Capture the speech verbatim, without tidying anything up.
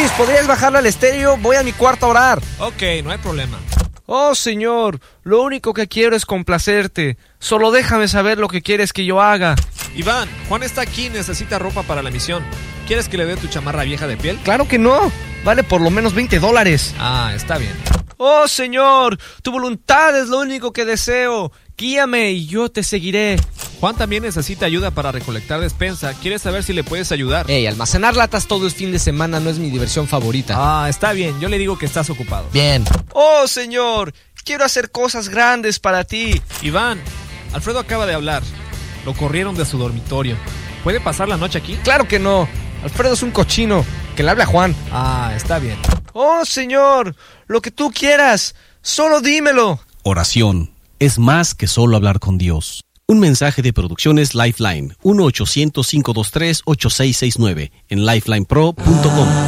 Luis, ¿podrías bajarle al estéreo? Voy a mi cuarto a orar. Ok, no hay problema. Oh, Señor, lo único que quiero es complacerte. Solo déjame saber lo que quieres que yo haga. Iván, Juan está aquí y necesita ropa para la misión. ¿Quieres que le dé tu chamarra vieja de piel? Claro que no. Vale por lo menos veinte dólares. Ah, está bien. Oh, Señor, tu voluntad es lo único que deseo. Guíame y yo te seguiré. Juan también necesita ayuda para recolectar despensa. ¿Quieres saber si le puedes ayudar? Ey, almacenar latas todo el fin de semana no es mi diversión favorita. Ah, está bien. Yo le digo que estás ocupado. Bien. Oh, Señor, quiero hacer cosas grandes para ti. Iván, Alfredo acaba de hablar. Lo corrieron de su dormitorio. ¿Puede pasar la noche aquí? Claro que no. Alfredo es un cochino. Que le hable a Juan. Ah, está bien. Oh, Señor, lo que tú quieras. Solo dímelo. Oración es más que solo hablar con Dios. Un mensaje de Producciones Lifeline, uno ochocientos, cinco dos tres, ocho seis seis nueve, en lifeline pro punto com.